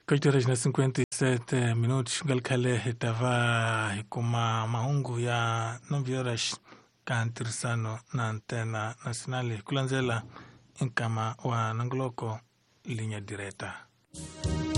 Horas na 57 minutos, galkale estava kuma maungu ya 9 horas kantirsano na antena nacional kulanzela inkama wa nangoloko linha direta.